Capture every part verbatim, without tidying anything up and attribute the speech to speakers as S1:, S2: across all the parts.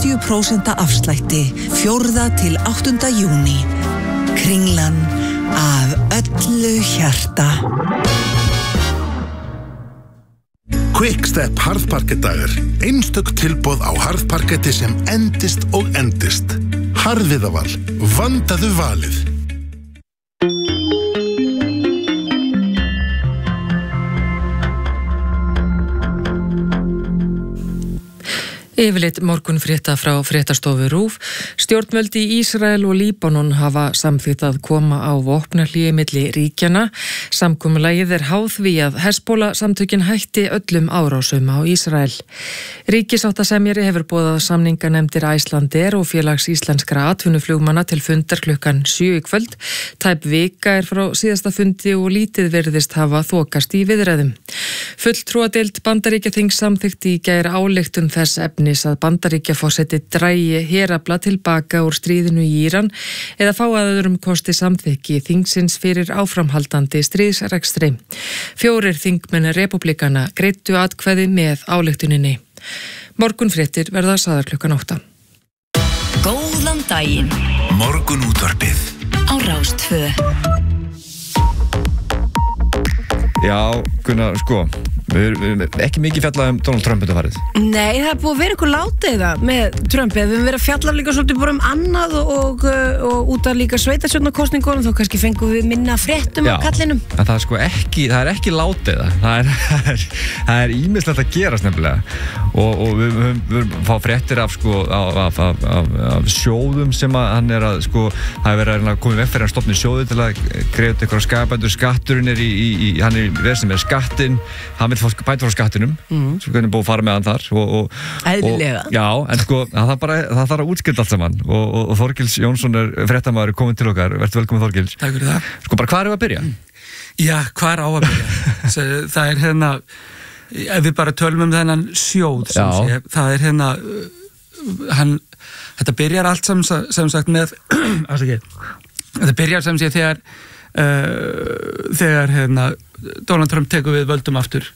S1: sextíu prósent afslætti fjórða til áttunda júní. Kringlan af öllu hjarta.
S2: Quickstep harðparkettdagar. Einstök tilboð á harðparketti sem endist og endist. Harðviðaval. Vandaðu valið.
S3: Yfirleitt morgunfrétta frá fréttastofu RÚV. Stjórnvöld í Ísrael og Líbanon hafa samþykkt að koma á vopnahléi milli ríkjanna. Samkomulagið er háð því að Hezbollah samtökin hætti öllum árásum á Ísrael. Ríkissáttasemjari hefur boðað samninganefndir Icelandair og félags íslenskra atvinnuflugmanna til fundar klukkan sjö í kvöld. Tæp vika er frá síðasta fundi og lítið virðist hafa þokast í viðræðum. Fulltrúadeild Bandaríkjaþings samþykkti í gær ályktun þess efnis að Bandaríkjaforseti drægi herafla tilbaka úr stríðinu í Íran eða fá að öðrum kosti samþykki þingsins fyrir áframhaldandi stríðsrekstri. Fjórir þingmenn repúblikana greiddu atkvæði með ályktuninni. Morgunfréttir verða sagðar klukkan átta.
S4: Góðan daginn.
S5: Morgunútvarpið
S4: á Rás tvö.
S5: Já, Gunnar, sko, við erum ekki mikið fjallað um Donald Trump þetta farið.
S6: Nei, það er búið að vera eitthvað látið það með Trump. Við höfum verið að fjalla líka svolítið bara um annað og, og, og út af líka sveitarstjórnarkosningunum, þá kannski fengum við minna fréttum
S5: Já,
S6: af kallinum.
S5: En það er sko ekki, það er ekki látið það. Það er, það er, það er ímislegt að gerast nefnilega. Og, og við höfum fá fréttir af, sko, af, af, af, af, af sjóðum sem að hann er að, sko, það er verið að koma veg fyrir að stofna sjóði til að greiða út eitthvað skapbætur. Skatturinn er í, í, í hann er verið með skattinn, hann vil fá bæta frá skattinum, mm. svo hvernig búið að fara með hann þar og, og,
S6: Eðlilega.
S5: og, já, en sko, það þarf bara, það þarf að útskylda allt saman og, og, og Þorgils Jónsson er fréttamaður komin til okkar, verður velkomin Þorgils.
S7: Takk fyrir það.
S5: Sko bara, hvað er við að byrja?
S7: Já, hvað er á að byrja? Það er hérna, ef við bara tölum um þennan sjóð, sem sé, það er hérna, hann, þetta byrjar allt sem, sem sagt með, alveg ekki, þetta byrjar sem sé þegar, uh, þegar hérna, Donald Trump tekur við völdum aftur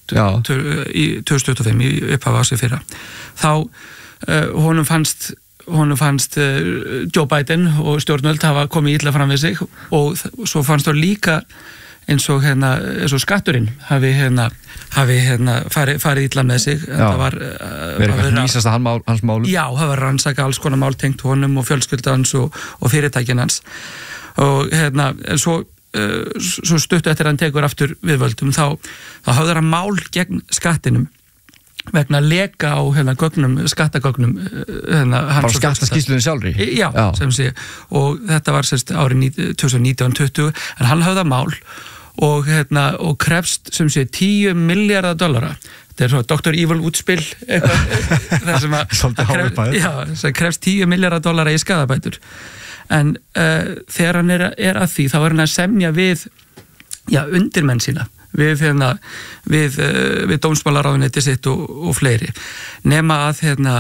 S7: í tvö þúsund tuttugu og fimm í upphafi ársins fyrra. Þá uh, honum fannst honum fannst uh, Joe Biden og stjórnvöld hafa komið illa fram við sig og svo fannst það líka eins og hérna eins og skatturinn hafi hérna hafi hérna farið farið illa með sig.
S5: Það
S7: var
S5: uh, verið að nýsast að mál, hans málum.
S7: Já, það var rannsaka alls konar mál tengt honum og fjölskyldans og, og fyrirtækin hans og hérna en svo Uh, svo stuttu eftir að hann tekur aftur við völdum þá, þá hafði hann mál gegn skattinum vegna leka á hérna gögnum, skattagögnum hérna,
S5: bara skattaskýrslunni sjálfri?
S7: Já, Já. sem sé og þetta var sérst árið tvö þúsund nítján til tuttugu en hann hafði mál og, hérna, og krefst sem sé tíu milljarða dollara. Þetta er svo doktor Evil útspil eitthvað það sem að kref, já, sem krefst tíu milljarða dollara í skaðabætur. En uh, þegar hann er, er að því þá er hann að semja við já, undirmenn sína við, hérna, við, uh, við dómsmálaráðuneyti sitt og, og fleiri nema að hérna,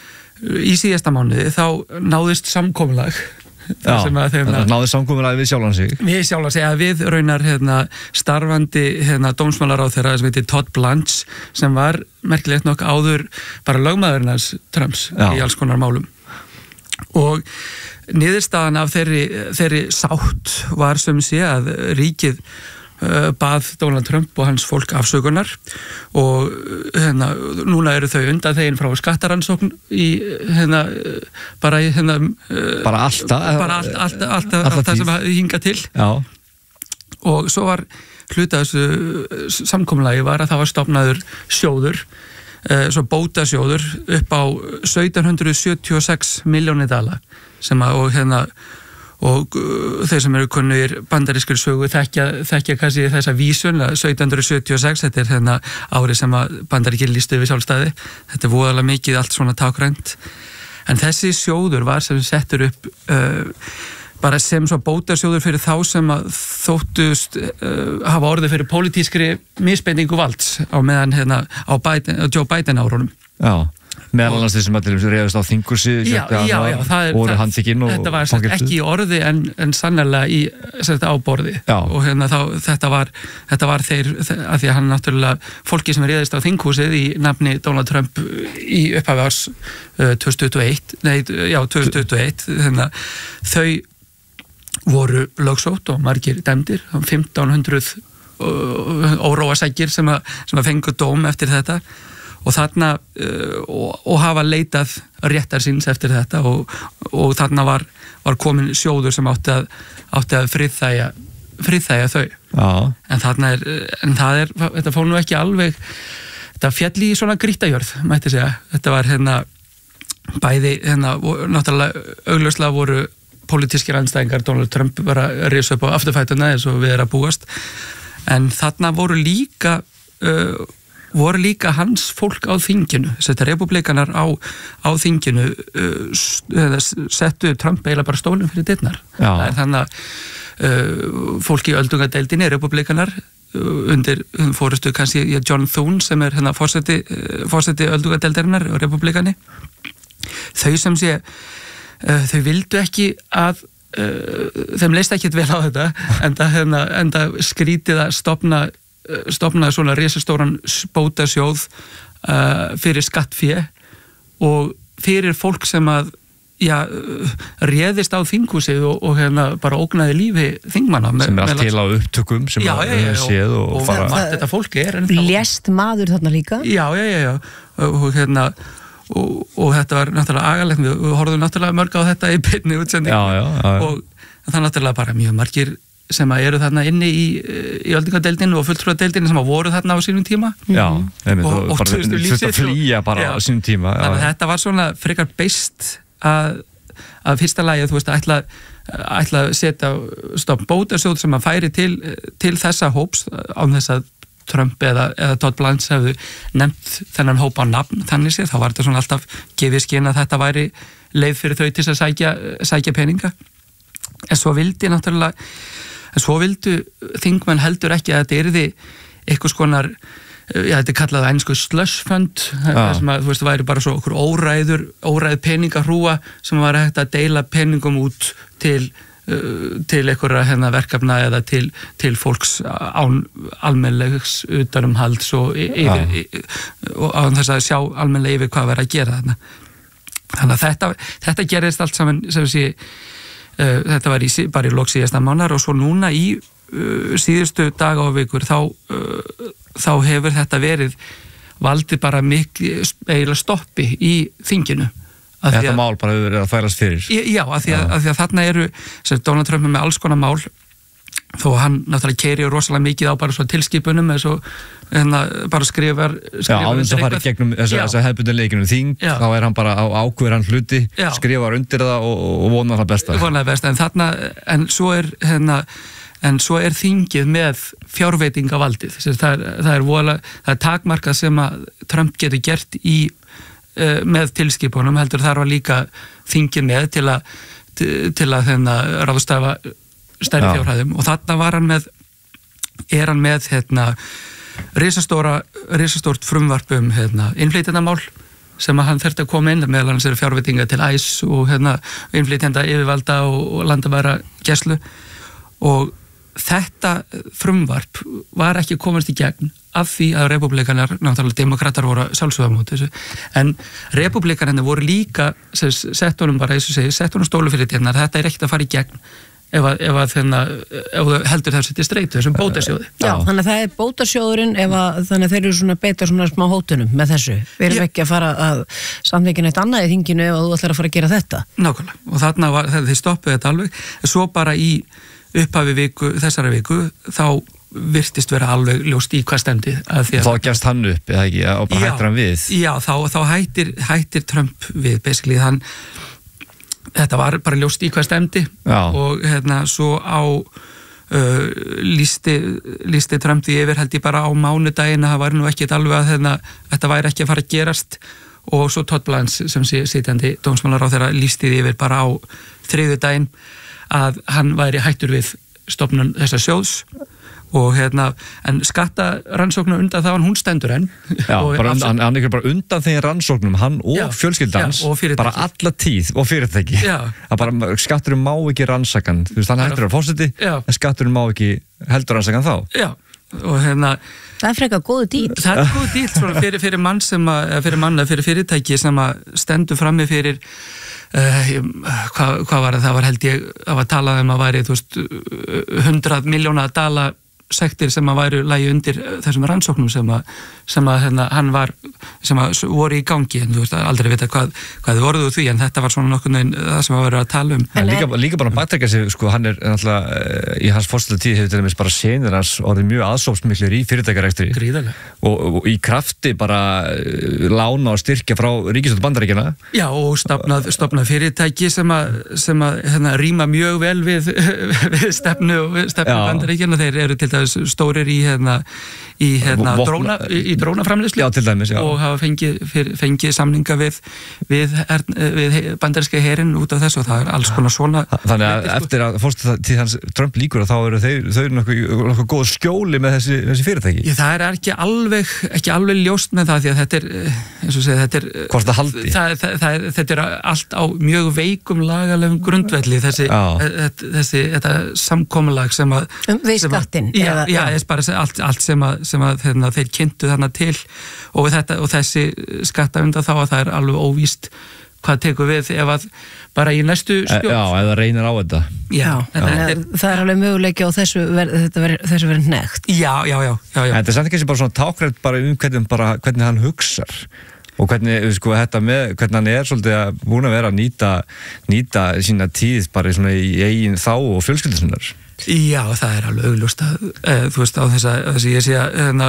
S7: í síðasta mánuði þá náðist samkomulag
S5: Já, það náðist samkomulag við sjálfan sig
S7: við sjálfan sig, að við raunar hérna, starfandi hérna, dómsmálaráðherra sem heitir Todd Blanche sem var merkilegt nokk áður bara lögmaðurinnars Trumps Já. Í alls konar málum og niðurstaðan af þeirri, þeirri sátt var sem sé að ríkið uh, bað Donald Trump og hans fólk afsökunar og hérna, núna eru þau undan þegin frá skattaransókn í hérna, bara í hérna uh,
S5: bara alltaf
S7: bara allt, allt, allt, allt, allt það sem hinga til
S5: Já.
S7: Og svo var hluta þessu samkomulagi var að það var stofnaður sjóður svo bótasjóður upp á sautján hundruð sjötíu og sex milljónir dala sem að og hérna og þeir sem eru kunnugir bandarískri sögu þekkja, þekkja kannski þessa vísun sautján hundruð sjötíu og sex, þetta er hérna árið sem að Bandaríkin lýstu yfir sjálfstæði þetta er voðalega mikið allt svona tákrænt en þessi sjóður var sem settur upp uh, bara sem svo bótasjóður fyrir þá sem að þóttust uh, hafa orðið fyrir pólitískri misbeitingu valds á meðan hérna á Biden, Joe Biden árunum.
S5: Já, meðal annars þessum allir sem reyðast á þinghúsi
S7: já, já, já, það er,
S5: voru handtekinn og
S7: þetta var sagt, ekki í orði en, en sannlega í sagt, á borði
S5: já. Og
S7: hérna þá, þetta var þetta var þeir, að því að hann náttúrulega fólki sem reyðast á þinghúsið í nafni Donald Trump í upphafi árs uh, tvö þúsund tuttugu og eitt nei, já, tvö þúsund tuttugu og eitt hérna, þau voru lögsótt og margir dæmdir, fimmtán hundruð óróasækir sem að, sem að fengu dóm eftir þetta og þarna uh, og, og hafa leitað réttar síns eftir þetta og, og þarna var, var komin sjóður sem átti að, átti að friðþægja, friðþægja þau.
S5: Já. En
S7: þarna er, en það er, þetta fór nú ekki alveg, þetta féll í svona grýttajörð, mætti segja. Þetta var hérna, bæði, hérna, náttúrulega augljóslega voru pólitískir andstæðingar Donald Trump bara að risa upp á afturfætuna eins og við erum að búast. En þarna voru líka, uh, voru líka hans fólk á þinginu, þetta republikanar á, á þinginu uh, settu Trump eiginlega bara stólinn fyrir dyrnar. Það er þannig að uh, fólk í öldungadeildinni, republikanar, uh, undir fórustu kannski John Thune sem er hérna forseti, uh, forseti öldungadeildarinnar og republikani. Þau sem sé, uh, þau vildu ekki að uh, þeim leist ekkit vel á þetta, enda, hérna, enda skrítið að stofna stofnaði svona risastóran bótasjóð uh, fyrir skattfé og fyrir fólk sem að já, réðist á þinghúsið og, og hérna bara ógnaði lífi þingmanna.
S5: Sem er allt til á upptökum sem
S7: já,
S5: að
S7: já, já,
S5: séð og,
S7: og, og
S5: fara...
S7: margt þetta fólk er.
S6: Lést maður þarna líka?
S7: Já, já, já, já. Og hérna og, og þetta var náttúrulega agalegt, við horfðum náttúrulega mörg á þetta í beinni útsendingu.
S5: Já, já, já.
S7: Og það náttúrulega bara mjög margir sem að eru þarna inni í, í öldingadeildinu og fulltrúadeildinu sem að voru þarna á sínum tíma.
S5: Já, einmitt,
S7: og, og
S5: bara þurfti að flýja bara já, á sínum tíma. Já.
S7: Þannig að þetta var svona frekar beist að, að fyrsta lagi, þú veist, að ætla, ætla að setja stofn bótasjóð sem að færi til, til þessa hóps án þess að Trump eða, eða Todd Blanche hefðu nefnt þennan hóp á nafn þannig séð, þá var þetta svona alltaf gefið skinn að þetta væri leið fyrir þau til að sækja, sækja peninga. En svo vildi náttúrulega En svo vildu þingmenn heldur ekki að þetta yrði eitthvað skonar, já þetta er kallað einsku slush fund, það sem að þú veist það væri bara svo okkur óræður, óræð peningahrúa sem var hægt að deila peningum út til, uh, til einhverja hérna verkefna eða til, til fólks án almennlegs utanumhalds og yfir, yfir, og án þess að sjá almennlega yfir hvað verið að gera þarna. Þannig að þetta, þetta gerist allt saman sem sé Uh, þetta var í, bara í lok síðasta mánar og svo núna í uh, síðustu daga og vikur þá, uh, þá hefur þetta verið valdið bara mikil eiginlega stoppi í þinginu.
S5: Þetta að, mál bara hefur verið að færast fyrir?
S7: Já, af því að, að, því að þarna eru sem Donald Trump með alls konar mál þó hann náttúrulega keiri rosalega mikið á bara svo tilskipunum eða svo hérna bara skrifar, skrifar
S5: Já, áður að fara í gegnum þess að hefðbundin leikinu þing, Já. Þá er hann bara á ákveður hann hluti, Já. Skrifar undir það og, og vonar það besta.
S7: Vonar það besta, en þarna, en svo er hérna, en svo er þingið með fjárveitingavaldið, það er, það er vola, það er takmarkað sem að Trump getur gert í uh, með tilskipunum, heldur þar var líka þingið með til að til að hérna ráðstafa stærri fjárhæðum og þarna var hann með er hann með hérna risastóra, risastórt frumvarp um hérna innflytjendamál sem að hann þurfti að koma inn meðal hans eru fjárveitinga til æs og hérna innflytjenda yfirvalda og, og landamæra gæslu og þetta frumvarp var ekki komast í gegn af því að republikanar, náttúrulega demokratar voru sjálfsögða móti þessu, en republikanarnir voru líka sett honum bara, eins og segi, sett honum stólu fyrir dyrnar, þetta er ekkert að fara í gegn ef að, ef að þenna, ef þú heldur þessu til streitu, þessum bótasjóði.
S6: Já, þannig að það er bótasjóðurinn ef að þannig að þeir eru svona beita svona smá hótunum með þessu. Við erum ekki að fara að samþykkja neitt annað í þinginu ef þú ætlar að fara að gera þetta.
S7: Nákvæmlega, og þarna var, þeir stoppuðu þetta alveg, svo bara í upphafi viku, þessara viku, þá virtist vera alveg ljóst í hvað stemdi.
S5: Þá gefst hann upp, eða ekki, og bara já, hættir hann við?
S7: Já, þá, þá hættir, hættir Trump við, basically, hann þetta var bara ljóst í hvað stemdi Já. Og hérna svo á uh, lísti, lísti Trump því yfir held ég bara á mánudaginn að það var nú ekkit alveg að hérna, þetta væri ekki að fara að gerast og svo Todd Blanche sem sitjandi dómsmálaráðherra lísti því yfir bara á þriðjudaginn að hann væri hættur við stofnun þessa sjóðs og hérna, en skattarannsóknum undan þá hún stendur enn.
S5: Já, bara undan, hann, hann er bara undan þegar rannsóknum, hann og
S7: já,
S5: fjölskyldans,
S7: já, og
S5: bara alla tíð og fyrirtæki. Já. Að bara skatturinn má ekki rannsakan, þú veist, hann hættur að fórseti, en skatturinn má ekki heldur rannsakan þá.
S7: Já, og hérna...
S6: Það er frekar góðu dýl.
S7: Það er góðu dýl svona, fyrir, fyrir mann sem að, fyrir manna, fyrir fyrirtæki sem að stendur frammi fyrir Uh, hvað, hvað var það, það var held ég að var talað um að væri þú veist hundrað miljóna dala sektir sem að væru lægi undir þessum rannsóknum sem að, sem að hérna, hann var, sem að voru í gangi en þú veist aldrei vita hvað, hvað þið voruðu því en þetta var svona nokkur neginn það sem að vera að tala um.
S5: En líka, líka bara að baktækja sig, sko, hann er náttúrulega í hans fórstæðu tíð hefur til dæmis bara senir hans orðið mjög aðsópsmiklir í fyrirtækjarekstri.
S7: Gríðarlega.
S5: Og, og í krafti bara lána og styrkja frá ríkisstjórn Bandaríkjanna. Já,
S7: og stofnað, stofnað fyrirtæki sem að, sem að hérna, rýma mjög vel við, við stefnu, stefnu Bandaríkjanna. Þeir eru til stórir í hérna í hérna dróna í drónaframleiðslu
S5: já til dæmis já
S7: og hafa fengið fengið samninga við við, við bandaríska herinn út af þessu og það er alls konar svona
S5: þannig að eftir að fórstu til hans Trump líkur þá eru þeir þau eru nokkuð nokkuð góð skjóli með þessi þessi fyrirtæki.
S7: Já það er ekki alveg ekki alveg ljóst með það því að þetta er eins og segja þetta er
S5: hvort það haldi
S7: það, það, það, þetta er allt á mjög veikum lagalegum grundvelli þessi þessi þetta samkomulag sem að
S6: við skattinn
S7: já já þess bara allt allt sem að sem að hérna, þeir kynntu þarna til og, þetta, og þessi skatta undan þá að það er alveg óvíst hvað tekur við ef að bara í næstu stjórn.
S5: Já, ef það reynir á þetta.
S7: Já.
S6: já. Er, það er alveg möguleiki á þessu verið ver, nekt.
S7: Já, já, já. já, já.
S5: Þetta er samt ekki bara svona tákrænt bara um hvernig, bara, hvernig hann hugsar og hvernig, sko, þetta með, hvernig hann er svolítið að búin að vera að nýta, nýta sína tíð bara svona í eigin þá og fjölskyldusinnar.
S7: Já, það er alveg augljóst að, e, þú veist, á þess að, þess að ég sé að hérna,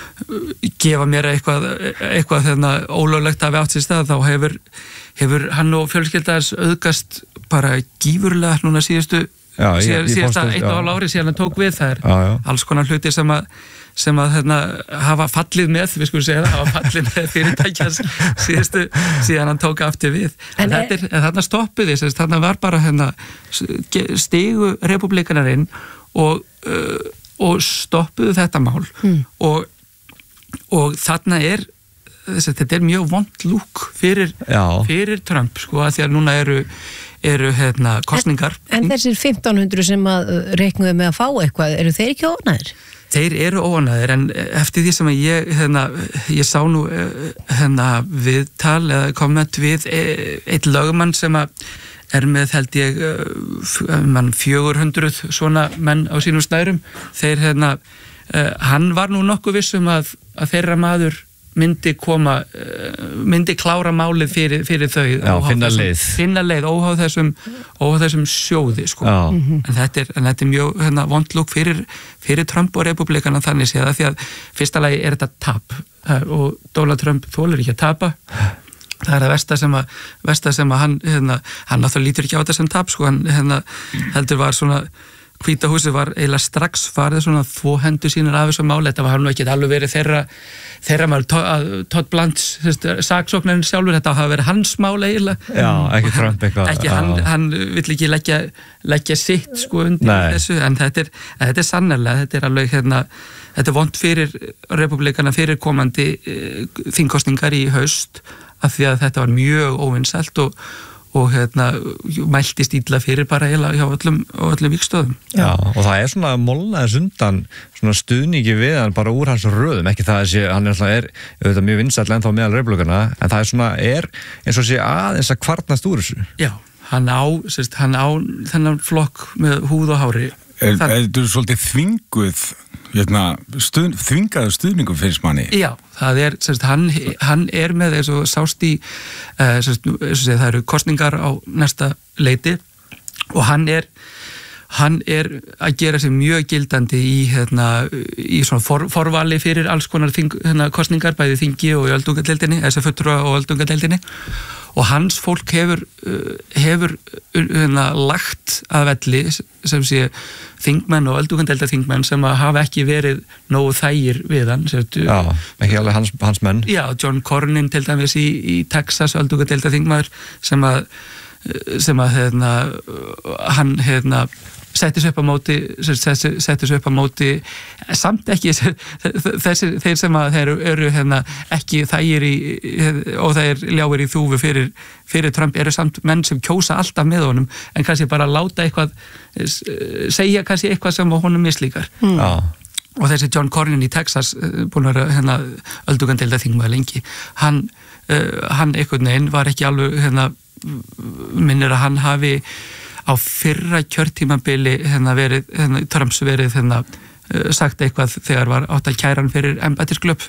S7: gefa mér eitthvað, eitthvað hérna, ólöglegt að við átt sér stað, þá hefur, hefur hann og fjölskyldans auðgast bara gífurlega núna síðustu,
S5: já,
S7: síðan,
S5: ég,
S7: síðasta eitt og hálf ári síðan hann tók við, það er
S5: já, já.
S7: alls konar hluti sem að sem að hérna, hafa fallið með, við skulum segja það, hafa fallið með fyrirtækjas síðustu, síðan hann tók aftur við. En, en þetta er, en þarna stoppuði, þarna var bara hérna, stigu republikanar inn og, uh, og stoppuðu þetta mál mm. og, og þarna er, þessi, þetta er mjög vond lúk fyrir, fyrir Trump, sko, að því að núna eru eru hérna kosningar.
S6: En, en þessir fimmtán hundruð sem að reiknuðu með að fá eitthvað, eru þeir ekki ónæðir?
S7: Þeir eru óanæðir en eftir því sem ég, hérna, ég sá nú hérna, viðtal eða komment við eitt lögumann sem er með held ég mann fjögur hundruð svona menn á sínum snærum. Þeir, hérna, hann var nú nokkuð vissum að, að þeirra maður myndi koma, myndi klára málið fyrir, fyrir þau.
S5: Já, finna
S7: þessum,
S5: leið.
S7: Finna leið, óháð þessum, óháð þessum sjóði, sko.
S5: Mm-hmm.
S7: En þetta er, en þetta er mjög hérna, vondlúk fyrir, fyrir Trump og republikana þannig séð að því að fyrsta lagi er þetta tap og Donald Trump þolir ekki að tapa. Það er það versta sem að, versta sem að hann, hérna, hann náttúrulega lítur ekki á þetta sem tap, sko. Hann hérna, heldur var svona Hvíta húsið var eiginlega strax farið svona þvó hendur sínar af þessu máli, þetta var hann nú ekki alveg verið þeirra, þeirra maður, Todd Blanche, saksóknarinn sjálfur, þetta hafa verið hans máli eiginlega.
S5: Já, ekki Trump eitthvað.
S7: Ekki, hann, hann vill ekki leggja, leggja sitt sko undir Nei. Þessu, en þetta er, þetta er sannarlega, þetta er alveg hérna, þetta er vont fyrir republikana fyrir komandi e, þingkosningar í haust, af því að þetta var mjög óvinsælt og og hérna mæltist illa fyrir bara heila hjá öllum, öllum víkstöðum.
S5: Já, og það er svona molnaðis undan svona stuðningi við hann bara úr hans röðum, ekki það að sé, hann er alltaf er auðvitað mjög vinsæll ennþá meðal republikana, en það er svona, er eins og sé aðeins að kvarnast úr þessu.
S7: Já, hann á, sérst, hann á þennan flokk með húð og hári.
S8: Er þetta svolítið þvinguð, hérna, stuð, þvingaðu stuðningum fyrir manni?
S7: Já, það er, sérst, hann, hann er með, eins og sást í, uh, sérst, eins og segja, það eru kosningar á næsta leiti og hann er, hann er að gera sig mjög gildandi í, hérna, í svona for, forvali fyrir alls konar þing, hérna, kosningar, bæði þingi og í öldungadeildinni, þess að fulltrúa og öldungadeildinni. Og hans fólk hefur, hefur hérna, lagt að velli sem sé þingmenn og öldungadeilda þingmenn sem hafa ekki verið nógu þægir við hann.
S5: Já, ekki alveg hans, hans menn.
S7: Já, John Cornyn til dæmis í, í Texas öldungadeilda þingmaður sem að, sem að hérna, hann hérna, settis upp á móti settis upp á móti samt ekki þessi, þeir sem að þeir eru hérna, ekki þægir í og þeir ljáir í þúfu fyrir, fyrir Trump eru samt menn sem kjósa alltaf með honum en kannski bara láta eitthvað segja kannski eitthvað sem honum mislíkar mm. og þessi John Cornyn í Texas búin að vera hérna, öldungandeilda þingmaður lengi hann, uh, hann einhvern veginn var ekki alveg hérna, minnir að hann hafi á fyrra kjörtímabili hérna verið, hérna, Trumps verið hérna, uh, sagt eitthvað þegar var átt að kæra hann fyrir embættisglöp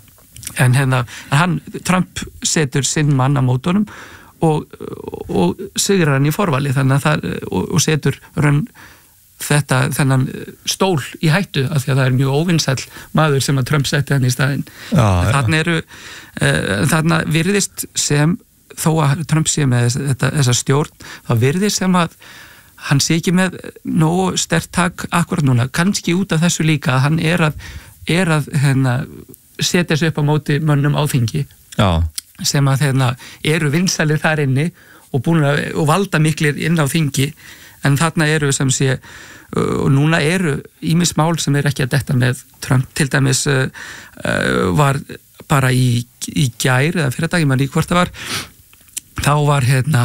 S7: en hérna, hann, Trump setur sinn mann á mótunum og, og sigrar hann í forvali þannig að það, og, og setur raun þetta, þennan stól í hættu af því að það er mjög óvinnsæll maður sem að Trump setti hann í staðinn þannig eru, uh, þannig virðist sem þó að Trump sé með þetta, þessa stjórn, þá virðist sem að hann sé ekki með nógu sterkt tak akkurat núna, kannski út af þessu líka að hann er að, er að hérna, setja sig upp á móti mönnum á þingi Já. sem að hérna, eru vinsælir þar inni og, búin að, og valda miklir inn á þingi en þarna eru sem sé og núna eru ýmis mál sem er ekki að detta með Trump, til dæmis uh, var bara í, í gær eða fyrir dag, ég man ekki hvort það var þá var hérna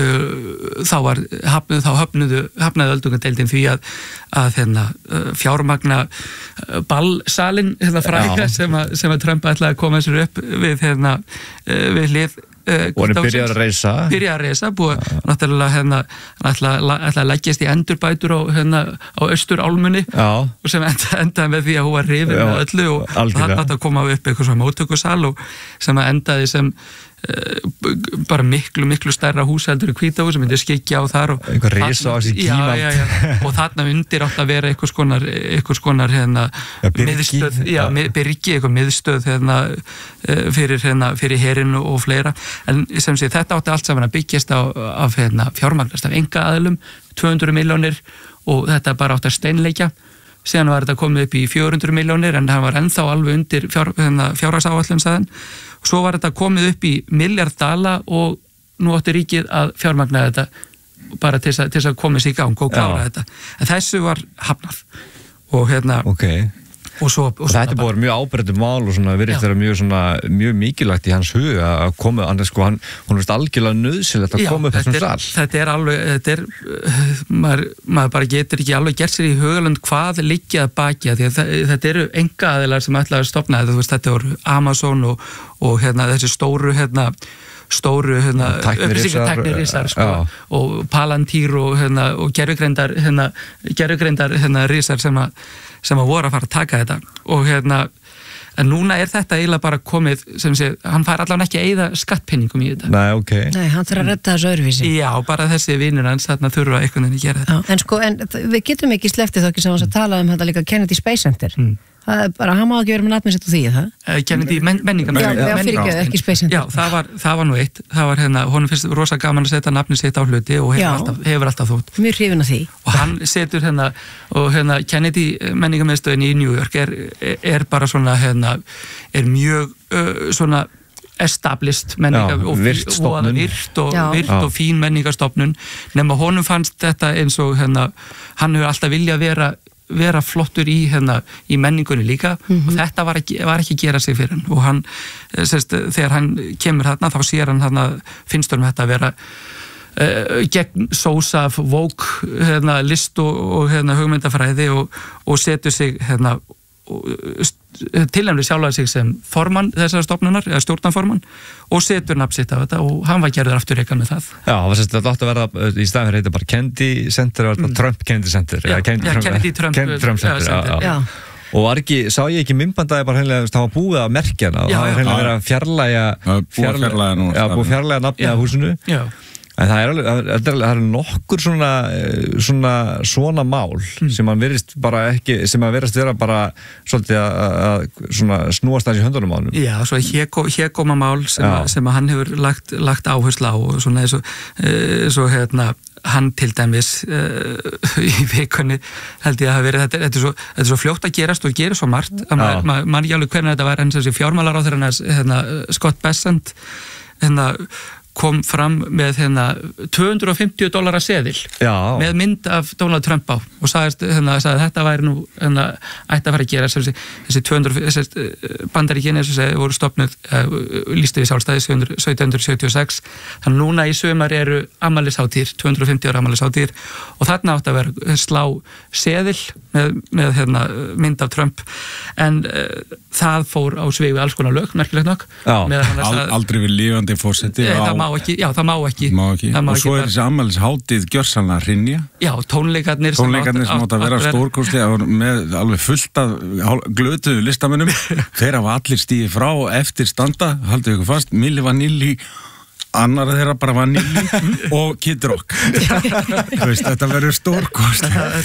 S7: uh, þá var hafnuð, þá hafnuðu hafnaði öldungadeildin því að, að hérna, uh, fjármagna uh, ballsalinn hérna fræga sem að, sem að Trump ætlaði að koma sér upp við hérna uh, við hlið Uh,
S5: og hann er byrjað að reysa
S7: byrjað að reysa, búið náttúrulega hérna hann ætlaði ætla að leggjast í endurbætur á, hérna, á Austurálmunni Já. og sem enda, endaði með því að hún var rifin með öllu og það átti að koma upp eitthvað svona móttökusal og sem að endaði sem uh, bara miklu, miklu stærra hús heldur í Hvítahúsi sem myndi skikja á þar og
S5: eitthvað reysa á þessi tímald
S7: og þarna undir átti að vera eitthvað skonar eitthvað skonar hérna ja, miðstöð, já, mið, byrgi, eitthvað miðstöð hérna, fyrir, hérna, fyrir herinn og fleira en sem sé þetta átti allt saman að byggjast á, af hérna, fjármagnast af enga aðlum tvö hundruð milljónir og þetta bara átti að steinleikja síðan var þetta komið upp í fjögur hundruð milljónir en það var ennþá alveg undir fjár, hérna, fjárhagsáætlun sagðan og svo var þetta komið upp í milljarð dala og nú átti ríkið að fjármagna þetta bara til þess að komið sér í gang og klára Já. Þetta en þessu var hafnað og hérna
S5: okay.
S7: Og svo, og
S5: þetta er búið mjög áberandi mál og svona virðist vera mjög, svona, mjög mikilvægt í hans huga að koma, hann er sko, hann, hún er algjörlega nöðsilegt að koma upp þessum sal.
S7: Þetta er alveg, þetta er, maður, maður bara getur ekki alveg gert sér í hugalund hvað liggja að baki að því að þetta eru einkaaðilar sem ætlaði að stofna þetta, þú veist, þetta voru Amazon og, og hérna þessi stóru, hérna, stóru, hérna, upplýsingatæknirísar, sko, og Palantir og, hérna, og gerfugreindar, hérna, gerfugreindar, hérna, rísar sem að sem að voru að fara að taka þetta og hérna, en núna er þetta eiginlega bara komið, sem sé, hann fær allavega ekki að eyða skattpenningum í þetta.
S5: Nei, ok.
S6: Nei, hann þarf að redda þessu öðruvísi.
S7: Já, bara þessi vinur hans þarna þurfa einhvern veginn að gera þetta.
S6: Já, en sko, en við getum ekki slepptið þá ekki sem hans að tala um þetta líka Kennedy Space Center. Mm. Það er bara, hann má ekki vera með nafnið sitt og því, það?
S7: Kennedy men, menningar.
S6: Já, já, fyrirgjöðu, ekki Space Center.
S7: Já, það var, það var nú eitt. Það var hérna, honum finnst rosa gaman að setja nafnið sitt á hluti og hefur, alltaf, hefur alltaf þótt.
S6: Mjög hrifin af því.
S7: Og hann setur hérna, og hérna, Kennedy menningarmiðstöðin í New York er, er bara svona, hérna, er mjög uh, svona established menningar og virt og, virt og, virt og fín menningarstofnun nema honum fannst þetta eins og hérna, hann hefur alltaf viljað vera vera flottur í, hérna, í menningunni líka mm-hmm. og þetta var ekki, var ekki að gera sig fyrir hann og hann, sérst, þegar hann kemur þarna þá sér hann þarna, finnst hann þetta að vera uh, gegn sósa af vók hérna, list og, og hérna, hugmyndafræði og, og setur sig hérna, tilnefnir sjálfað sig sem formann þessar stofnunar, eða stjórnarformann og setur nafn sitt af þetta og hann var gerður aftur eitthvað með það.
S5: Já, þetta átti að verða í staðin fyrir þetta bara Kennedy Center eða mm. Trump Kennedy Center
S7: Já, Kennedy,
S5: ja,
S7: Trump, Kennedy Trump,
S5: Kennedy Trump Center,
S7: ja, Center.
S5: Já, já. Og var ekki, sá ég ekki myndbandaði bara hreinlega, það var búið að merkja hana og það var hreinlega verið að fjarlæga
S8: fjarlæga
S5: búið að fjarlæga nafnið af húsinu
S7: Já
S5: En það er alveg, það er nokkur svona, svona, svona mál mm. sem að verðist bara ekki, sem að verðist vera bara svolítið að, að svona snúast þess í höndunum á hann.
S7: Já, svo hégóma mál sem, að, sem að hann hefur lagt, lagt áherslu á og svona eins og, eins og hérna, hann til dæmis uh, í vikunni held ég að hafa verið, þetta, þetta, er svo, þetta er svo fljótt að gerast og gerir svo margt, að maður ma, ma, ekki alveg hvernig þetta var, en þessi fjármálaráðherra hérna, Scott Bessent, hérna, kom fram með hérna tvö hundruð og fimmtíu dollara seðil
S5: Já.
S7: með mynd af Donald Trump á og sagðist, hérna, sagði að þetta væri nú hérna, ætti að fara að gera þessi, þessi tvö hundruð þessi, bandaríkin eins og segi voru stofnuð uh, lýstu við sjálfstæði sautján hundruð sjötíu og sex þannig núna í sumar eru afmælishátíðir tvö hundruð og fimmtíu ára afmælishátíðir og þarna átti að vera slá seðil með, með hérna, mynd af Trump en uh, það fór á svig við alls konar lög, merkilegt nokk
S8: Al, aldrei við lifandi fórseti
S7: e, það má ekki, já það má ekki,
S8: má ekki.
S7: Það má
S8: og svo
S7: ekki
S8: er þessi afmælishátíð gjörsanlega að hrynja
S7: já, tónleikarnir
S8: tónleikarnir sem átt að vera stórkostlega með alveg fullt af glötuðu listamönnum þeir hafa allir stíði frá eftir standa, haldið ykkur fast Milli Vanilli annar þeirra bara Vanilli og Kid Rock veist, þetta verður stórkost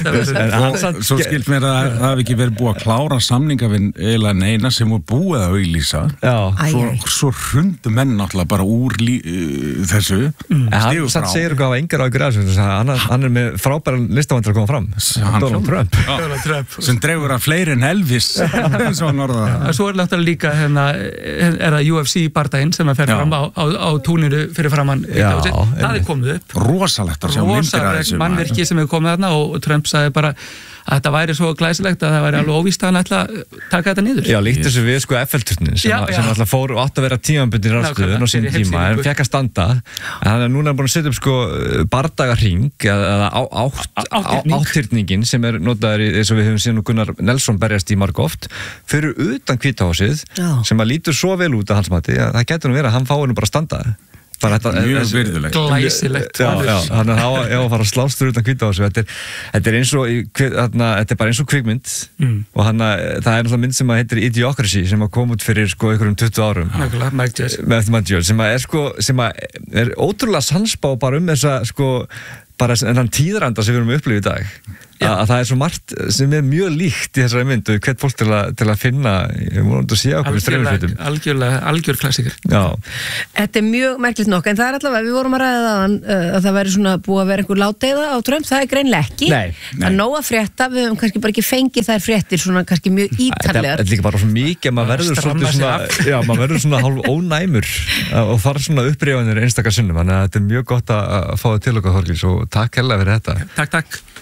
S8: og svo skilt mér að það hafi ekki verið búið að klára samninga við eiginlega neina sem voru búið að auglýsa svo, svo hrundu menn náttúrulega bara úr lí, uh, þessu
S5: mm. hann satt segir eitthvað á engar á ykkur aðeins hann, hann er með frábæra listavandur að koma fram Donald Trump,
S8: Donald Trump. sem dregur að fleiri en Elvis eins og hann orðaði
S7: svo er náttúrulega líka hérna, er það U F C bardaginn sem að fer fram á, á, á túninu fyrir framann það er komið upp
S8: rosalegt að sjá myndir að þessu
S7: mannverki sem hefur komið þarna og, og Trump sagði bara að þetta væri svo glæsilegt að það væri alveg óvíst að hann ætla að taka þetta niður
S5: Já, líkt þessu við sko F L-turnin sem, sem alltaf fór og átt að vera tímabundin rafstöðun á sín tíma en fekk að standa en hann er núna búin að setja upp sko bardagarring eða á, átt, áttyrningin sem er notaður í eins og við höfum síðan og Gunnar Nelson berjast í margóft fyrir utan Hvítahúsið sem að lítur svo vel út að hans mati að það getur nú verið að hann fái nú bara að standa
S8: Þetta, mjög virðulegt
S7: glæsilegt
S5: þannig að það á að fara að slástur utan Hvítahúsið þetta, þetta er eins og þarna, þetta er bara eins og kvikmynd mm. og hana, það er náttúrulega mynd sem heitir Idiocracy sem kom út fyrir sko einhverjum tuttugu árum með Mike Judge sem er sko sem er ótrúlega sansbá bara um þessa sko bara enn tíðranda sem við erum upplifið í dag að, að það er svo margt sem er mjög líkt í þessari mynd og hvert fólk til að, til að finna ég múið að sé okkur í streymisvitum
S7: algjörlega, algjör klassiker
S6: Þetta er mjög merkilegt nokk en það er allavega, við vorum að ræða það að það væri svona búið að vera einhver láteiða á Trump, það er greinlega ekki
S5: nei, nei.
S6: Það er nóg að frétta, við höfum kannski bara ekki fengið þær fréttir svona kannski mjög ítarlegar
S5: Þetta er líka bara svo mikið, maður verður svona já, maður verður svona hálf ónæmur og þarf svona upprifanir einstakar sinnum, þannig að þetta er mjög gott að fá það til okkar Þorgils og takk hella fyrir þetta
S7: Takk, takk